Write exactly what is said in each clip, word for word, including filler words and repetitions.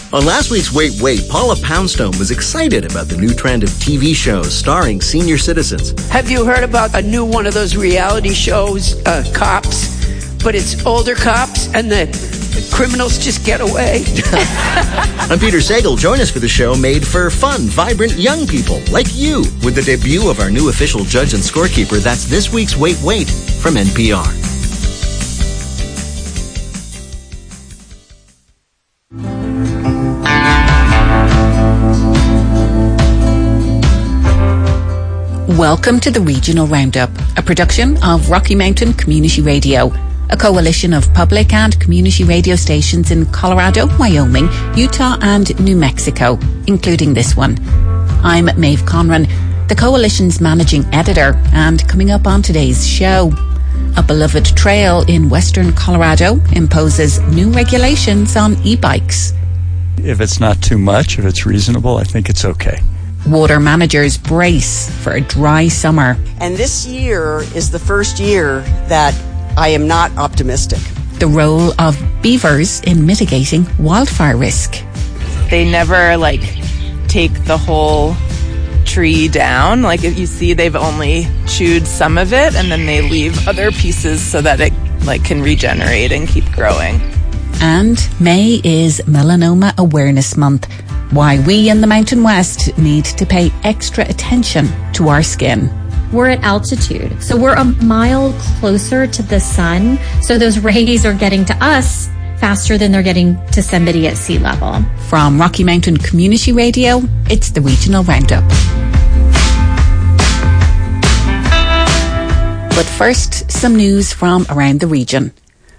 On last week's Wait, Wait, Paula Poundstone was excited about the new trend of T V shows starring senior citizens. Have you heard about a new one of those reality shows, uh, Cops? But it's older cops and the criminals just get away. I'm Peter Sagal. Join us for the show made for fun, vibrant young people like you with the debut of our new official judge and scorekeeper. That's this week's Wait, Wait from N P R. Welcome to the Regional Roundup, a production of Rocky Mountain Community Radio, a coalition of public and community radio stations in Colorado, Wyoming, Utah and New Mexico, including this one. I'm Maeve Conran, the coalition's managing editor, and coming up on today's show, a beloved trail in western Colorado imposes new regulations on e-bikes. If it's not too much, if it's reasonable, I think it's okay. Water managers brace for a dry summer. And this year is the first year that I am not optimistic. The role of beavers in mitigating wildfire risk. They never, like, take the whole tree down. Like, if you see, they've only chewed some of it, and then they leave other pieces so that it, like, can regenerate and keep growing. And May is Melanoma Awareness Month. Why we in the Mountain West need to pay extra attention to our skin. We're at altitude, so we're a mile closer to the sun, so those rays are getting to us faster than they're getting to somebody at sea level. From Rocky Mountain Community Radio, it's the Regional Roundup. But first, some news from around the region.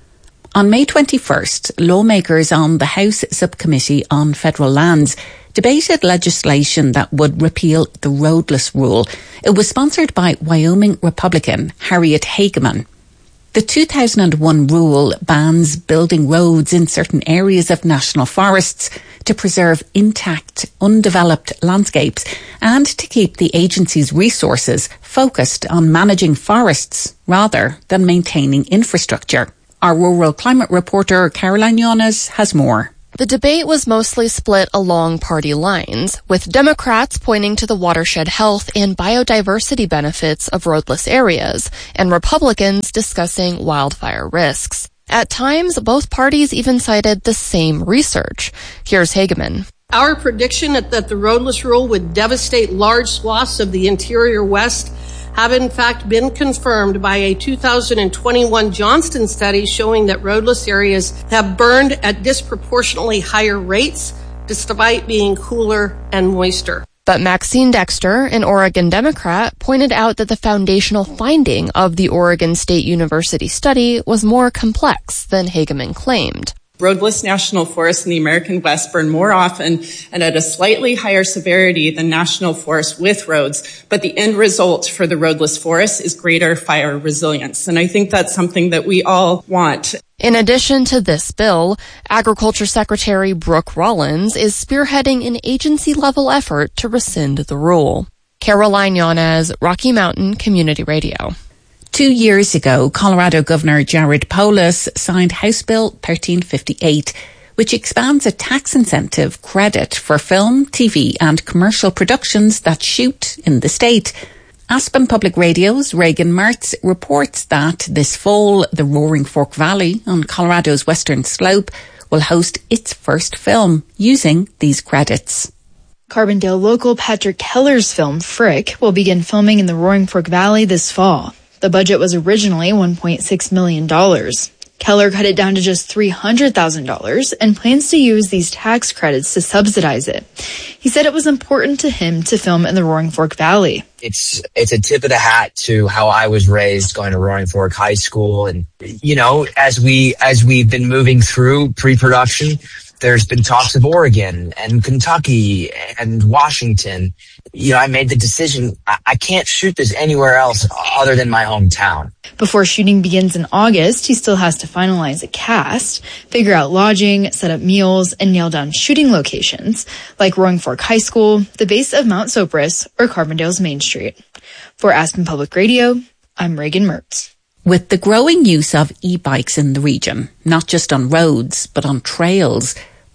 On May twenty-first, lawmakers on the House Subcommittee on Federal Lands debated legislation that would repeal the roadless rule. It was sponsored by Wyoming Republican Harriet Hageman. The two thousand one rule bans building roads in certain areas of national forests to preserve intact, undeveloped landscapes and to keep the agency's resources focused on managing forests rather than maintaining infrastructure. Our rural climate reporter Caroline Yonas has more. The debate was mostly split along party lines, with Democrats pointing to the watershed health and biodiversity benefits of roadless areas, and Republicans discussing wildfire risks. At times, both parties even cited the same research. Here's Hageman. Our prediction that the roadless rule would devastate large swaths of the interior West have in fact been confirmed by a two thousand twenty-one Johnston study showing that roadless areas have burned at disproportionately higher rates despite being cooler and moister. But Maxine Dexter, an Oregon Democrat, pointed out that the foundational finding of the Oregon State University study was more complex than Hageman claimed. Roadless national forests in the American West burn more often and at a slightly higher severity than national forests with roads, but the end result for the roadless forest is greater fire resilience. And I think that's something that we all want. In addition to this bill, Agriculture Secretary Brooke Rollins is spearheading an agency-level effort to rescind the rule. Caroline Yonas, Rocky Mountain Community Radio. Two years ago, Colorado Governor Jared Polis signed House Bill thirteen fifty-eight, which expands a tax incentive credit for film, T V and commercial productions that shoot in the state. Aspen Public Radio's Reagan Mertz reports that this fall, the Roaring Fork Valley on Colorado's western slope will host its first film using these credits. Carbondale local Patrick Keller's film Frick will begin filming in the Roaring Fork Valley this fall. The budget was originally one point six million dollars. Keller cut it down to just three hundred thousand dollars and plans to use these tax credits to subsidize it. He said it was important to him to film in the Roaring Fork Valley. It's it's a tip of the hat to how I was raised, going to Roaring Fork High School. And, you know, as, we, as we've been moving through pre-production, there's been talks of Oregon and Kentucky and Washington. You know, I made the decision, I, I can't shoot this anywhere else other than my hometown. Before shooting begins in August, he still has to finalize a cast, figure out lodging, set up meals, and nail down shooting locations, like Roaring Fork High School, the base of Mount Sopris, or Carbondale's Main Street. For Aspen Public Radio, I'm Reagan Mertz. With the growing use of e-bikes in the region, not just on roads, but on trails,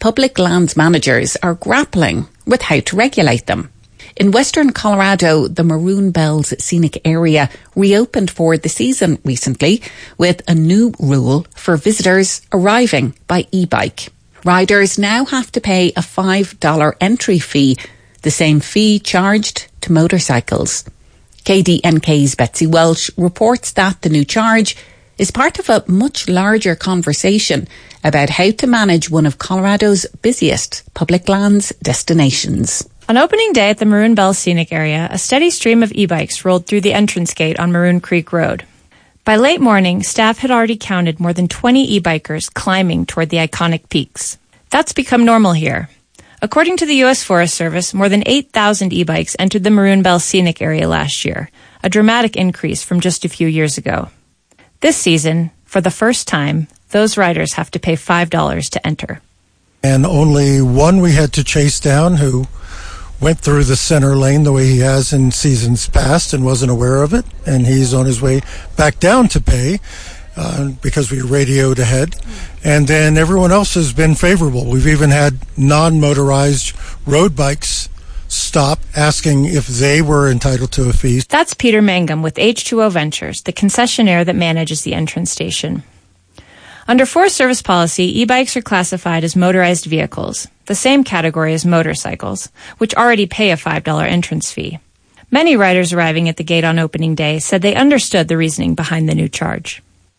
public lands managers are grappling with how to regulate them. In western Colorado, the Maroon Bells Scenic Area reopened for the season recently with a new rule for visitors arriving by e-bike. Riders now have to pay a five dollars entry fee, the same fee charged to motorcycles. K D N K's Betsy Welsh reports that the new charge is part of a much larger conversation about how to manage one of Colorado's busiest public lands destinations. On opening day at the Maroon Bells Scenic Area, a steady stream of e-bikes rolled through the entrance gate on Maroon Creek Road. By late morning, staff had already counted more than twenty e-bikers climbing toward the iconic peaks. That's become normal here. According to the U S Forest Service, more than eight thousand e-bikes entered the Maroon Bells Scenic Area last year, a dramatic increase from just a few years ago. This season, for the first time, those riders have to pay five dollars to enter. And only one we had to chase down who went through the center lane the way he has in seasons past and wasn't aware of it. And he's on his way back down to pay uh, because we radioed ahead. And then everyone else has been favorable. We've even had non-motorized road bikes stop asking if they were entitled to a fee. That's Peter Mangum with H two O Ventures, the concessionaire that manages the entrance station. Under Forest Service policy, e-bikes are classified as motorized vehicles, the same category as motorcycles, which already pay a five dollars entrance fee. Many riders arriving at the gate on opening day said they understood the reasoning behind the new charge.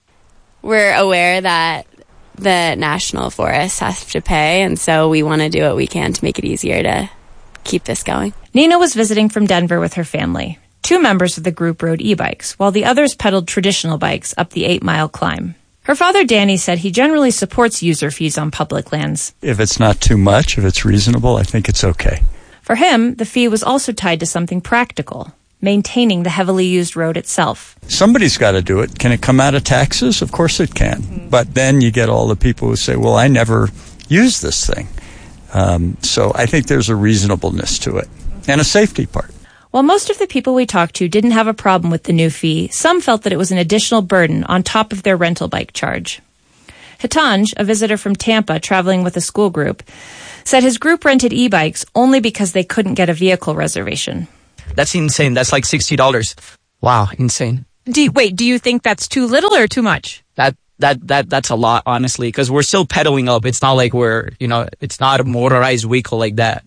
We're aware that the National Forest has to pay, and so we want to do what we can to make it easier to keep this going. Nina was visiting from Denver with her family. Two members of the group rode e-bikes, while the others pedaled traditional bikes up the eight-mile climb. Her father, Danny, said he generally supports user fees on public lands. If it's not too much, if it's reasonable, I think it's okay. For him, the fee was also tied to something practical, maintaining the heavily used road itself. Somebody's got to do it. Can it come out of taxes? Of course it can. Mm-hmm. But then you get all the people who say, well, I never use this thing. Um, so I think there's a reasonableness to it and a safety part. While most of the people we talked to didn't have a problem with the new fee, some felt that it was an additional burden on top of their rental bike charge. Hitanj, a visitor from Tampa traveling with a school group, said his group rented e-bikes only because they couldn't get a vehicle reservation. That's insane. That's like sixty dollars. Wow, insane. Do you, wait, do you think that's too little or too much? That that that that's a lot, honestly, because we're still pedaling up. It's not like we're, you know, it's not a motorized vehicle like that.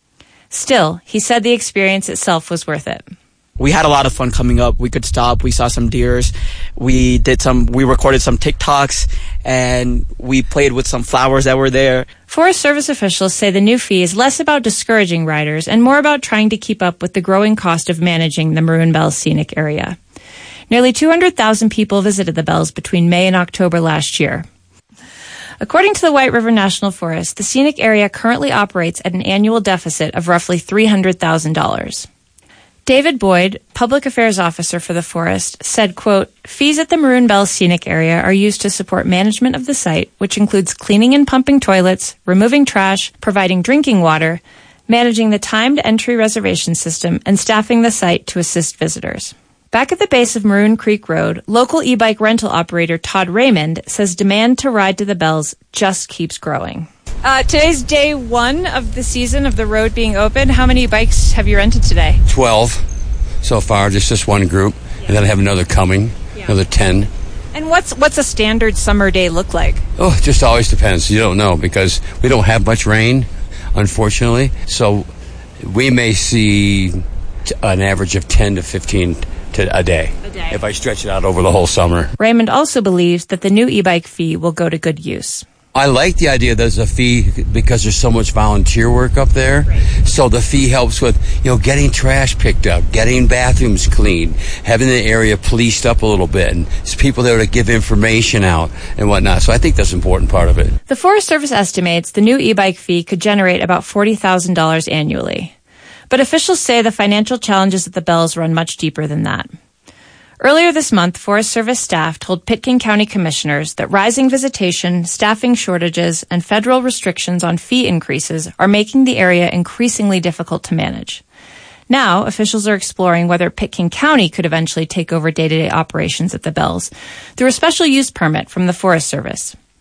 Still, he said the experience itself was worth it. We had a lot of fun coming up. We could stop. We saw some deers. We did some, we recorded some TikToks, and we played with some flowers that were there. Forest Service officials say the new fee is less about discouraging riders and more about trying to keep up with the growing cost of managing the Maroon Bells Scenic Area. Nearly two hundred thousand people visited the Bells between May and October last year. According to the White River National Forest, the scenic area currently operates at an annual deficit of roughly three hundred thousand dollars. David Boyd, Public Affairs Officer for the forest, said, quote, fees at the Maroon Bells Scenic Area are used to support management of the site, which includes cleaning and pumping toilets, removing trash, providing drinking water, managing the timed entry reservation system, and staffing the site to assist visitors. Back at the base of Maroon Creek Road, local e-bike rental operator Todd Raymond says demand to ride to the Bells just keeps growing. Uh, today's day one of the season of the road being open. How many bikes have you rented today? twelve so far, just this one group. Yeah. And then I have another coming, yeah. another ten. And what's what's a standard summer day look like? Oh, it just always depends. You don't know because we don't have much rain, unfortunately. So we may see t- an average of ten to fifteen to a day, a day if I stretch it out over the whole summer. Raymond also believes that the new e-bike fee will go to good use. I like the idea there's a fee because there's so much volunteer work up there. Right. So the fee helps with, you know, getting trash picked up, getting bathrooms cleaned, having the area policed up a little bit, and there's people there to give information out and whatnot. So I think that's an important part of it. The Forest Service estimates the new e-bike fee could generate about forty thousand dollars annually. But officials say the financial challenges at the Bells run much deeper than that. Earlier this month, Forest Service staff told Pitkin County commissioners that rising visitation, staffing shortages, and federal restrictions on fee increases are making the area increasingly difficult to manage. Now, officials are exploring whether Pitkin County could eventually take over day-to-day operations at the Bells through a special use permit from the Forest Service.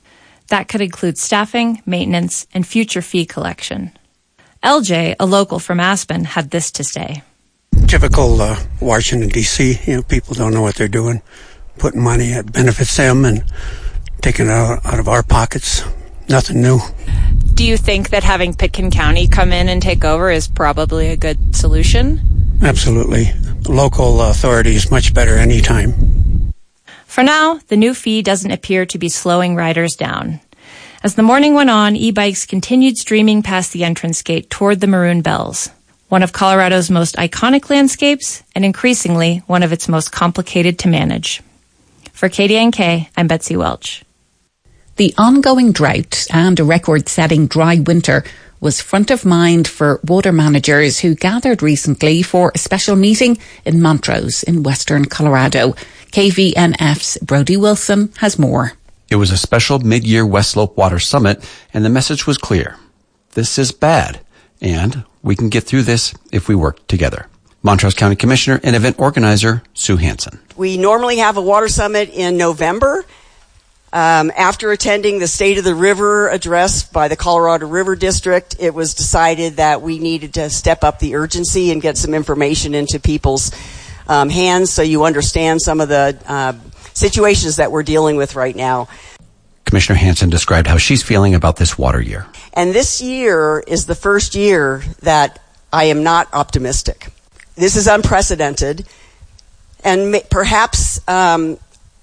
That could include staffing, maintenance, and future fee collection. L J, a local from Aspen, had this to say. Typical uh, Washington, D C, you know, people don't know what they're doing, putting money that benefits them and taking it out, out of our pockets. Nothing new. Do you think that having Pitkin County come in and take over is probably a good solution? Absolutely. Local authority is much better anytime. For now, the new fee doesn't appear to be slowing riders down. As the morning went on, e-bikes continued streaming past the entrance gate toward the Maroon Bells, one of Colorado's most iconic landscapes and increasingly one of its most complicated to manage. For K D N K, I'm Betsy Welch. The ongoing drought and a record-setting dry winter was front of mind for water managers who gathered recently for a special meeting in Montrose in western Colorado. K V N F's Brody Wilson has more. It was a special mid-year West Slope Water Summit, and the message was clear. This is bad, and we can get through this if we work together. Montrose County Commissioner and event organizer Sue Hansen. We normally have a water summit in November. Um, after attending the State of the River address by the Colorado River District, it was decided that we needed to step up the urgency and get some information into people's um, hands so you understand some of the uh, situations that we're dealing with right now. Commissioner Hansen described how she's feeling about this water year. And this year is the first year that I am not optimistic. This is unprecedented and may, perhaps um,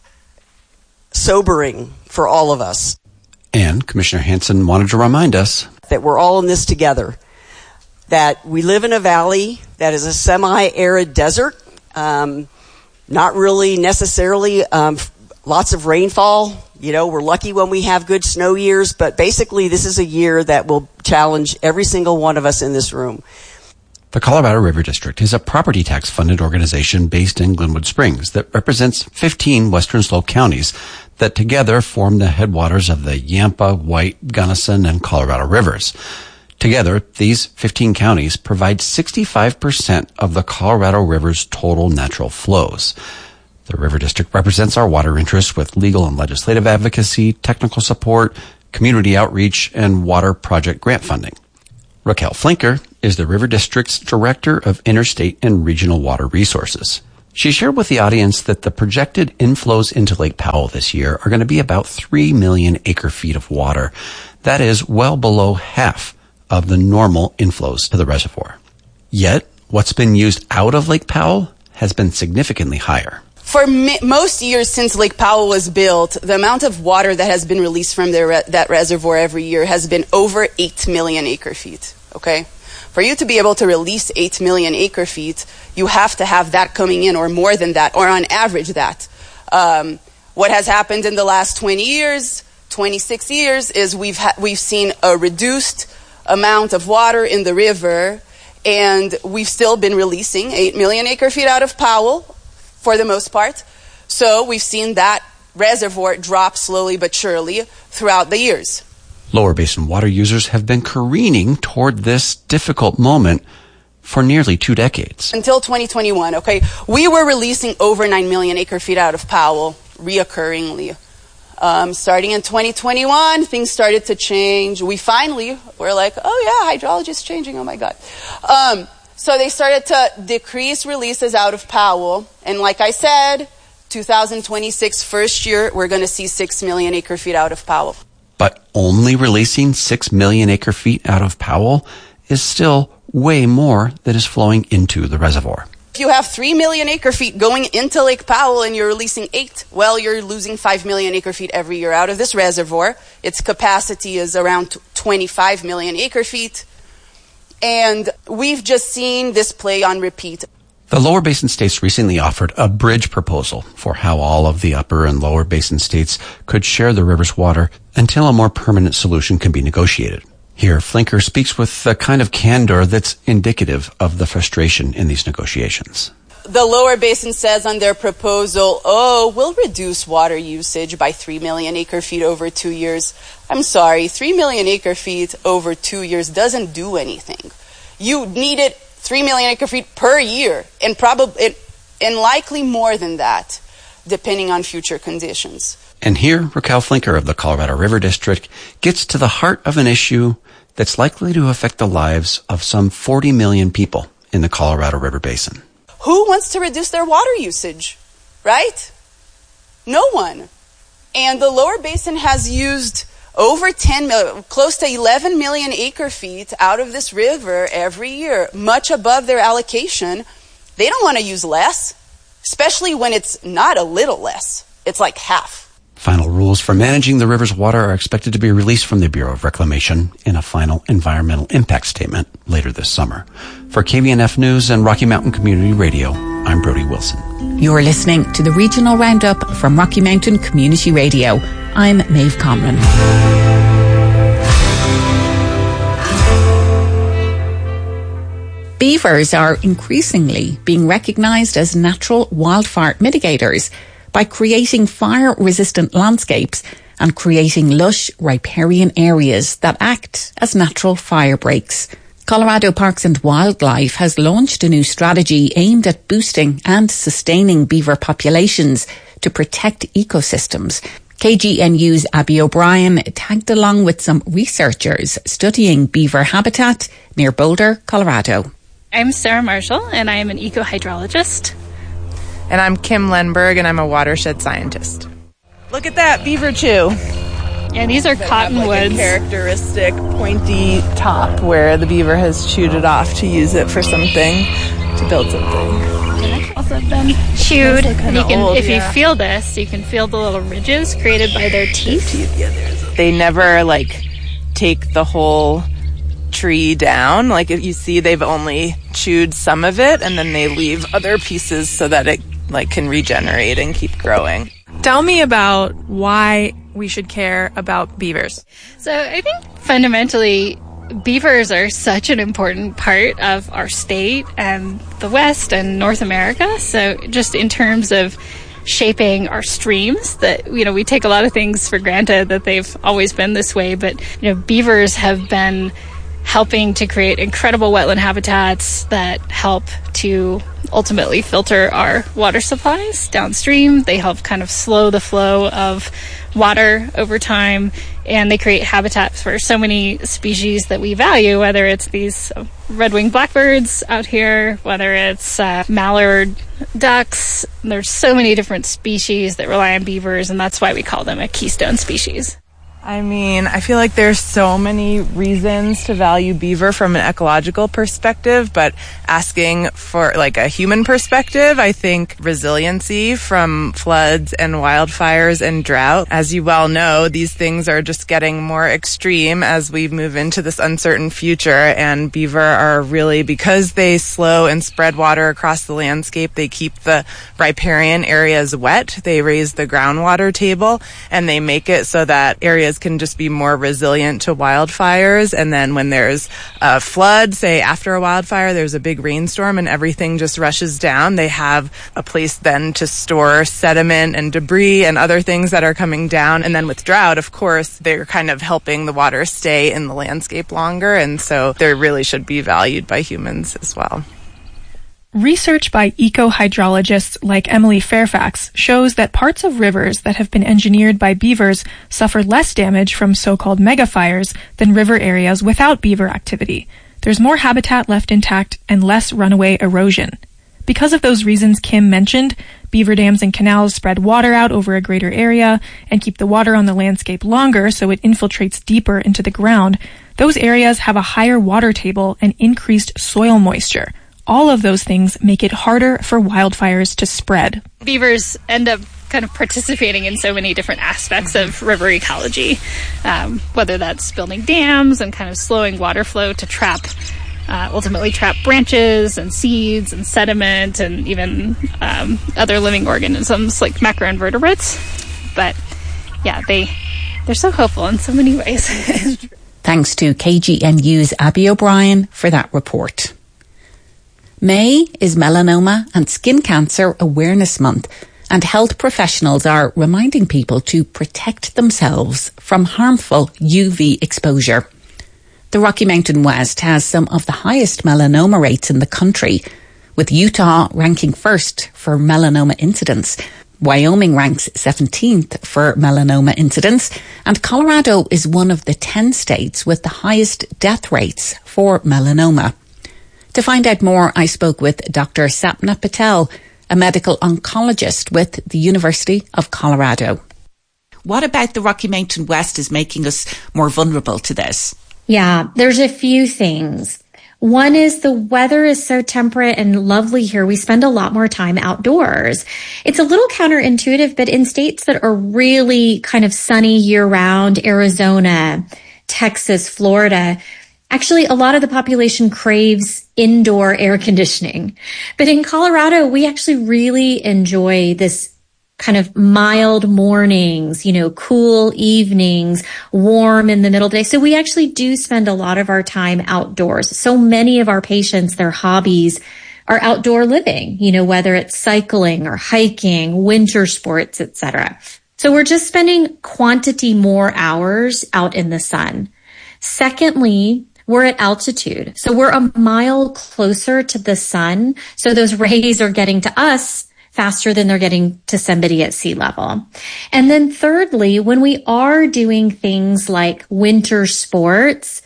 sobering for all of us. And Commissioner Hansen wanted to remind us that we're all in this together, that we live in a valley that is a semi-arid desert, um, not really necessarily um, lots of rainfall. You know, we're lucky when we have good snow years, but basically this is a year that will challenge every single one of us in this room. The Colorado River District is a property tax funded organization based in Glenwood Springs that represents fifteen Western Slope counties that together form the headwaters of the Yampa, White, Gunnison, and Colorado rivers. Together, these fifteen counties provide sixty-five percent of the Colorado River's total natural flows. The River District represents our water interests with legal and legislative advocacy, technical support, community outreach, and water project grant funding. Raquel Flinker is the River District's Director of Interstate and Regional Water Resources. She shared with the audience that the projected inflows into Lake Powell this year are going to be about three million acre feet of water. That is well below half of the normal inflows to the reservoir. Yet, what's been used out of Lake Powell has been significantly higher. For mi- most years since Lake Powell was built, the amount of water that has been released from the re- that reservoir every year has been over eight million acre feet, okay? For you to be able to release eight million acre feet, you have to have that coming in, or more than that, or on average that. Um, what has happened in the last twenty years, twenty-six years, is we've ha- we've seen a reduced amount of water in the river, and we've still been releasing eight million acre feet out of Powell, for the most part. So we've seen that reservoir drop slowly but surely throughout the years. Lower basin water users have been careening toward this difficult moment for nearly two decades. Until twenty twenty-one, okay, we were releasing over nine million acre feet out of Powell reoccurringly. Um, starting in twenty twenty-one, things started to change. We finally were like, oh yeah, hydrology is changing, oh my God. Um, So they started to decrease releases out of Powell. And like I said, two thousand twenty-six, first year, we're going to see six million acre feet out of Powell. But only releasing six million acre feet out of Powell is still way more that is flowing into the reservoir. If you have three million acre feet going into Lake Powell and you're releasing eight, well, you're losing five million acre feet every year out of this reservoir. Its capacity is around twenty-five million acre feet. And we've just seen this play on repeat. The lower basin states recently offered a bridge proposal for how all of the upper and lower basin states could share the river's water until a more permanent solution can be negotiated. Here, Flinker speaks with the kind of candor that's indicative of the frustration in these negotiations. The lower basin says on their proposal, oh, we'll reduce water usage by three million acre feet over two years. I'm sorry, three million acre feet over two years doesn't do anything. You needed three million acre feet per year, and probably, and likely more than that, depending on future conditions. And here, Raquel Flinker of the Colorado River District gets to the heart of an issue that's likely to affect the lives of some forty million people in the Colorado River Basin. Who wants to reduce their water usage, right? No one. And the lower basin has used over ten million, close to eleven million acre feet out of this river every year, much above their allocation. They don't want to use less, especially when it's not a little less. It's like half. Final rules for managing the river's water are expected to be released from the Bureau of Reclamation in a final environmental impact statement later this summer. For K V N F News and Rocky Mountain Community Radio, I'm Brody Wilson. You're listening to the Regional Roundup from Rocky Mountain Community Radio. I'm Maeve Conran. Beavers are increasingly being recognised as natural wildfire mitigators by creating fire-resistant landscapes and creating lush riparian areas that act as natural fire breaks. Colorado Parks and Wildlife has launched a new strategy aimed at boosting and sustaining beaver populations to protect ecosystems. K G N U's Abby O'Brien tagged along with some researchers studying beaver habitat near Boulder, Colorado. I'm Sarah Marshall, and I am an eco-hydrologist. And I'm Kim Lenberg, and I'm a watershed scientist. Look at that beaver chew. Yeah, these are cottonwoods. Like a characteristic pointy top where the beaver has chewed it off to use it for something, to build something. Also been chewed. And you can, old, if yeah. you feel this, you can feel the little ridges created by their teeth. Their teeth, yeah, there's. They never like take the whole tree down. Like if you see, they've only chewed some of it, and then they leave other pieces so that it like can regenerate and keep growing. Tell me about why we should care about beavers. So I think fundamentally, beavers are such an important part of our state and the West and North America. So just in terms of shaping our streams, that, you know, we take a lot of things for granted that they've always been this way, but, you know, beavers have been helping to create incredible wetland habitats that help to ultimately filter our water supplies downstream. They help kind of slow the flow of water over time, and they create habitats for so many species that we value, whether it's these red-winged blackbirds out here, whether it's uh, mallard ducks. There's so many different species that rely on beavers, and that's why we call them a keystone species. I mean, I feel like there's so many reasons to value beaver from an ecological perspective, but asking for like a human perspective, I think resiliency from floods and wildfires and drought. As you well know, these things are just getting more extreme as we move into this uncertain future, and beaver are really, because they slow and spread water across the landscape, they keep the riparian areas wet, they raise the groundwater table, and they make it so that areas can just be more resilient to wildfires. And then when there's a flood, say after a wildfire, there's a big rainstorm and everything just rushes down, they have a place then to store sediment and debris and other things that are coming down. And then with drought, of course, they're kind of helping the water stay in the landscape longer. And so they really should be valued by humans as well. Research by eco-hydrologists like Emily Fairfax shows that parts of rivers that have been engineered by beavers suffer less damage from so-called megafires than river areas without beaver activity. There's more habitat left intact and less runaway erosion. Because of those reasons Kim mentioned, beaver dams and canals spread water out over a greater area and keep the water on the landscape longer so it infiltrates deeper into the ground. Those areas have a higher water table and increased soil moisture. All of those things make it harder for wildfires to spread. Beavers end up kind of participating in so many different aspects of river ecology, um, whether that's building dams and kind of slowing water flow to trap, uh, ultimately trap branches and seeds and sediment and even um, other living organisms like macroinvertebrates. But yeah, they, they're so helpful in so many ways. Thanks to K G N U's Abby O'Brien for that report. May is Melanoma and Skin Cancer Awareness Month, and health professionals are reminding people to protect themselves from harmful U V exposure. The Rocky Mountain West has some of the highest melanoma rates in the country, with Utah ranking first for melanoma incidence. Wyoming ranks seventeenth for melanoma incidence, and Colorado is one of the ten states with the highest death rates for melanoma. To find out more, I spoke with Doctor Sapna Patel, a medical oncologist with the University of Colorado. What about the Rocky Mountain West is making us more vulnerable to this? Yeah, there's a few things. One is the weather is so temperate and lovely here. We spend a lot more time outdoors. It's a little counterintuitive, but in states that are really kind of sunny year round, Arizona, Texas, Florida, actually a lot of the population craves indoor air conditioning. But in Colorado, we actually really enjoy this kind of mild mornings, you know, cool evenings, warm in the middle of the day. So we actually do spend a lot of our time outdoors. So many of our patients, their hobbies are outdoor living, you know, whether it's cycling or hiking, winter sports, et cetera. So we're just spending quantity more hours out in the sun. Secondly, we're at altitude. So we're a mile closer to the sun. So those rays are getting to us faster than they're getting to somebody at sea level. And then thirdly, when we are doing things like winter sports,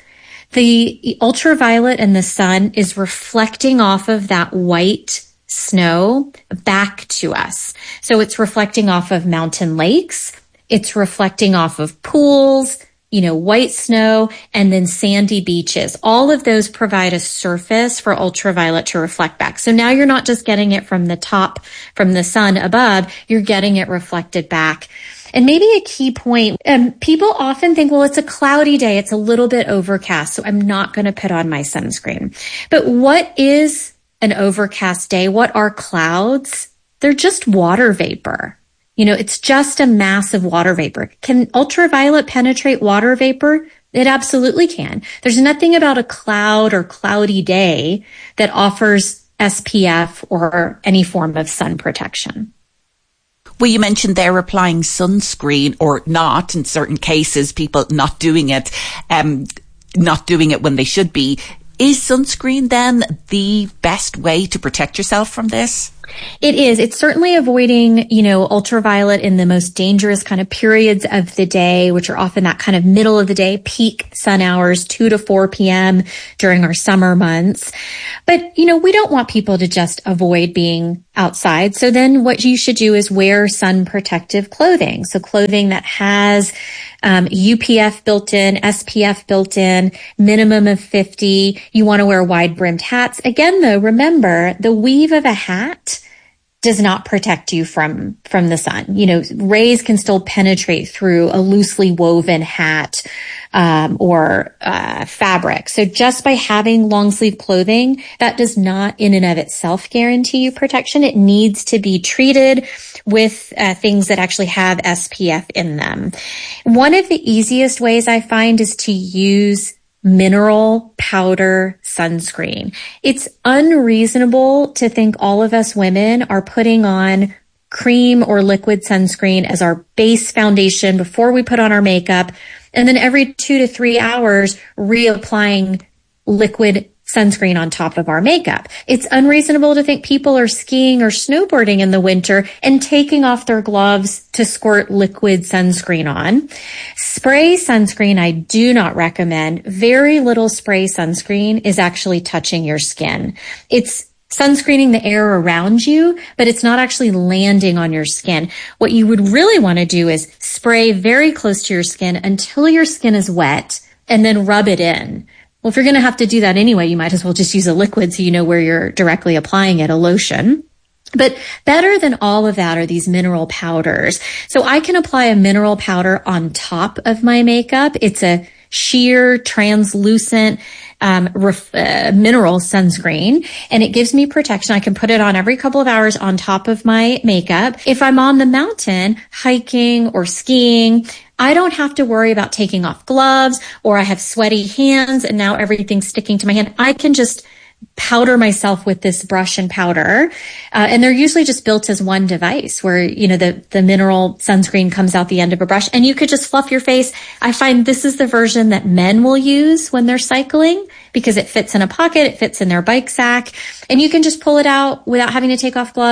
the ultraviolet in the sun is reflecting off of that white snow back to us. So it's reflecting off of mountain lakes. It's reflecting off of pools, you know, white snow, and then sandy beaches. All of those provide a surface for ultraviolet to reflect back. So now you're not just getting it from the top, from the sun above, you're getting it reflected back. And maybe a key point, um, people often think, well, it's a cloudy day, it's a little bit overcast, so I'm not going to put on my sunscreen. But what is an overcast day? What are clouds? They're just water vapor. You know, it's just a mass of water vapor. Can ultraviolet penetrate water vapor? It absolutely can. There's nothing about a cloud or cloudy day that offers S P F or any form of sun protection. Well, you mentioned they're applying sunscreen or not, in certain cases, people not doing it, um, not doing it when they should be. Is sunscreen then the best way to protect yourself from this? It is. It's certainly avoiding, you know, ultraviolet in the most dangerous kind of periods of the day, which are often that kind of middle of the day, peak sun hours, two to four p.m. during our summer months. But, you know, we don't want people to just avoid being outside. So then what you should do is wear sun protective clothing. So clothing that has um, U P F built in, S P F built in, minimum of fifty. You want to wear wide brimmed hats. Again, though, remember the weave of a hat does not protect you from, from the sun. You know, rays can still penetrate through a loosely woven hat, um, or, uh, fabric. So just by having long sleeve clothing, that does not in and of itself guarantee you protection. It needs to be treated with, uh, things that actually have S P F in them. One of the easiest ways I find is to use mineral powder sunscreen. It's unreasonable to think all of us women are putting on cream or liquid sunscreen as our base foundation before we put on our makeup, and then every two to three hours reapplying liquid sunscreen on top of our makeup. It's unreasonable to think people are skiing or snowboarding in the winter and taking off their gloves to squirt liquid sunscreen on. Spray sunscreen, I do not recommend. Very little spray sunscreen is actually touching your skin. It's sunscreening the air around you, but it's not actually landing on your skin. What you would really want to do is spray very close to your skin until your skin is wet and then rub it in. Well, if you're going to have to do that anyway, you might as well just use a liquid so you know where you're directly applying it, a lotion. But better than all of that are these mineral powders. So I can apply a mineral powder on top of my makeup. It's a sheer, translucent, um, ref, uh, mineral sunscreen, and it gives me protection. I can put it on every couple of hours on top of my makeup. If I'm on the mountain hiking or skiing, I don't have to worry about taking off gloves, or I have sweaty hands and now everything's sticking to my hand. I can just powder myself with this brush and powder. Uh, and they're usually just built as one device where, you know, the, the mineral sunscreen comes out the end of a brush and you could just fluff your face. I find this is the version that men will use when they're cycling because it fits in a pocket. It fits in their bike sack, and you can just pull it out without having to take off gloves.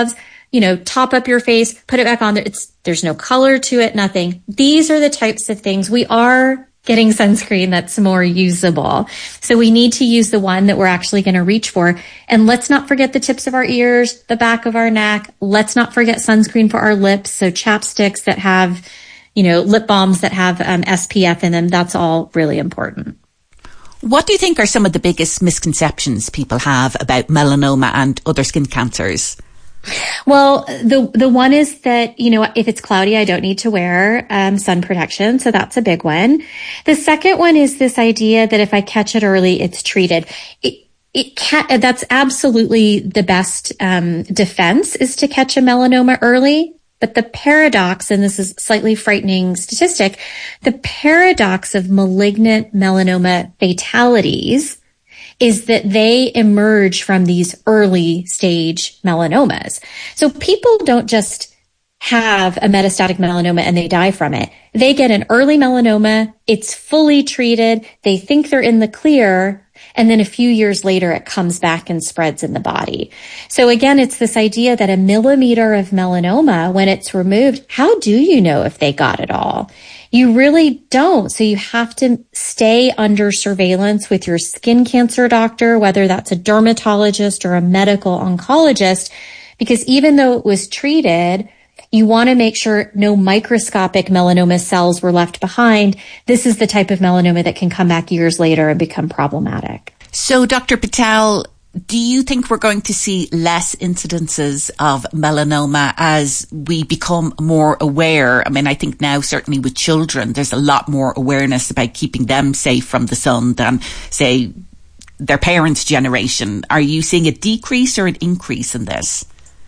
you know, top up your face, put it back on there. It's, there's no color to it, nothing. These are the types of things. We are getting sunscreen that's more usable. So we need to use the one that we're actually going to reach for. And let's not forget the tips of our ears, the back of our neck. Let's not forget sunscreen for our lips. So chapsticks that have, you know, lip balms that have um, S P F in them. That's all really important. What do you think are some of the biggest misconceptions people have about melanoma and other skin cancers? Well, the the one is that, you know, if it's cloudy, I don't need to wear um, sun protection. So that's a big one. The second one is this idea that if I catch it early, it's treated. It, it can, that's absolutely the best um, defense, is to catch a melanoma early. But the paradox, and this is a slightly frightening statistic, the paradox of malignant melanoma fatalities is that they emerge from these early stage melanomas. So people don't just have a metastatic melanoma and they die from it. They get an early melanoma, it's fully treated, they think they're in the clear, and then a few years later it comes back and spreads in the body. So again, it's this idea that a millimeter of melanoma, when it's removed, how do you know if they got it all? You really don't. So you have to stay under surveillance with your skin cancer doctor, whether that's a dermatologist or a medical oncologist, because even though it was treated, you want to make sure no microscopic melanoma cells were left behind. This is the type of melanoma that can come back years later and become problematic. So, Doctor Patel, do you think we're going to see less incidences of melanoma as we become more aware? I mean, I think now, certainly with children, there's a lot more awareness about keeping them safe from the sun than, say, their parents' generation. Are you seeing a decrease or an increase in this?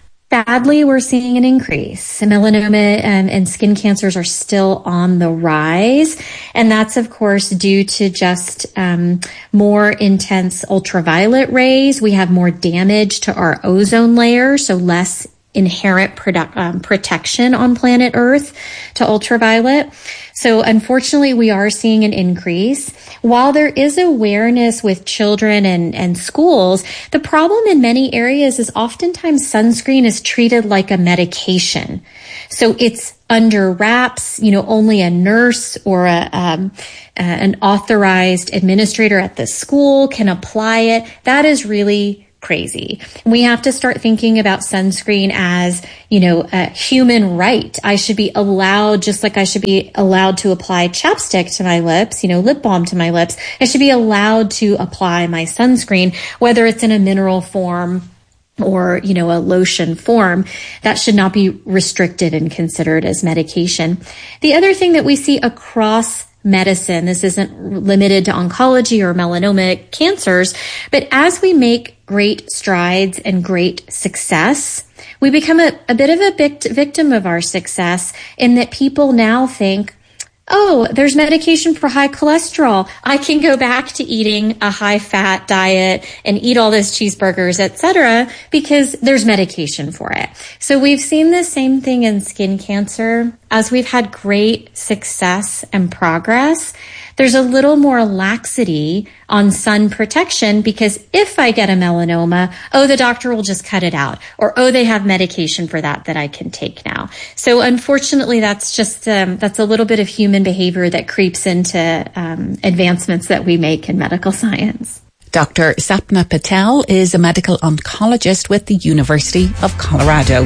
Sadly, we're seeing an increase. Melanoma and, and skin cancers are still on the rise. And that's, of course, due to just um, more intense ultraviolet rays. We have more damage to our ozone layer, so less inherent produ- um, protection on planet Earth to ultraviolet. So unfortunately, we are seeing an increase. While there is awareness with children and, and schools, the problem in many areas is oftentimes sunscreen is treated like a medication. So it's under wraps, you know, only a nurse or a, um, uh, an authorized administrator at the school can apply it. That is really crazy. We have to start thinking about sunscreen as, you know, a human right. I should be allowed, just like I should be allowed to apply chapstick to my lips, you know, lip balm to my lips. I should be allowed to apply my sunscreen, whether it's in a mineral form or, you know, a lotion form. That should not be restricted and considered as medication. The other thing that we see across medicine, this isn't limited to oncology or melanoma cancers, but as we make great strides and great success, we become a, a bit of a vict- victim of our success in that people now think, oh, there's medication for high cholesterol. I can go back to eating a high fat diet and eat all those cheeseburgers, et cetera, because there's medication for it. So we've seen the same thing in skin cancer. As we've had great success and progress, there's a little more laxity on sun protection because if I get a melanoma, oh, the doctor will just cut it out, or oh, they have medication for that that I can take now. So unfortunately, that's just um, that's a little bit of human behavior that creeps into um, advancements that we make in medical science. Doctor Sapna Patel is a medical oncologist with the University of Colorado.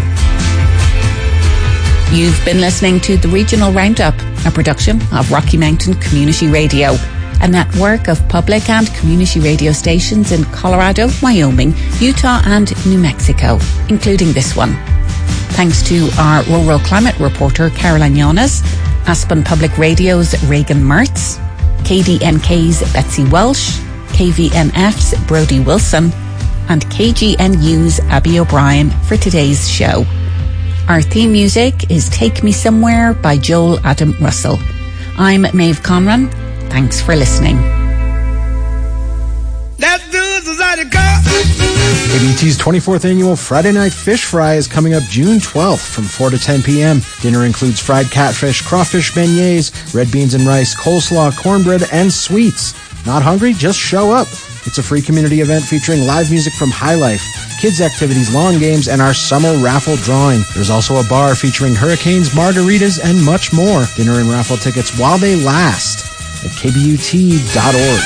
You've been listening to the Regional Roundup, a production of Rocky Mountain Community Radio, a network of public and community radio stations in Colorado, Wyoming, Utah and New Mexico, including this one. Thanks to our rural climate reporter Caroline Yanes, Aspen Public Radio's Reagan Mertz, K D N K's Betsy Welsh, K V N F's Brody Wilson, and K G N U's Abby O'Brien for today's show. Our theme music is Take Me Somewhere by Joel Adam Russell. I'm Maeve Conran. Thanks for listening. A B T's twenty-fourth annual Friday Night Fish Fry is coming up June twelfth from four to ten p.m. Dinner includes fried catfish, crawfish beignets, red beans and rice, coleslaw, cornbread, and sweets. Not hungry? Just show up. It's a free community event featuring live music from High Life, kids' activities, lawn games, and our summer raffle drawing. There's also a bar featuring hurricanes, margaritas, and much more. Dinner and raffle tickets while they last at k b u t dot org.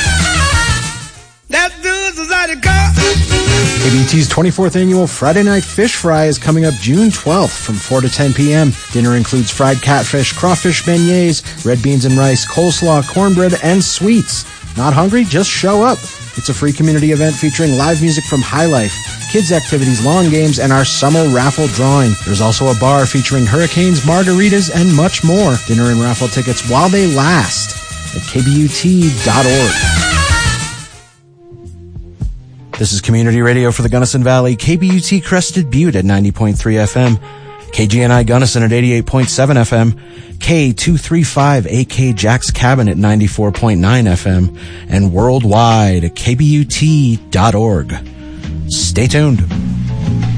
K B U T's twenty-fourth annual Friday Night Fish Fry is coming up June twelfth from four to ten p.m. Dinner includes fried catfish, crawfish beignets, red beans and rice, coleslaw, cornbread, and sweets. Not hungry? Just show up. It's a free community event featuring live music from High Life, kids' activities, lawn games, and our summer raffle drawing. There's also a bar featuring hurricanes, margaritas, and much more. Dinner and raffle tickets while they last at k b u t dot org. This is Community Radio for the Gunnison Valley, K B U T Crested Butte at ninety point three F M, K G N I Gunnison at eighty-eight point seven F M, K two thirty-five A K Jack's Cabin at ninety-four point nine F M, and worldwide at k b u t dot org. Stay tuned.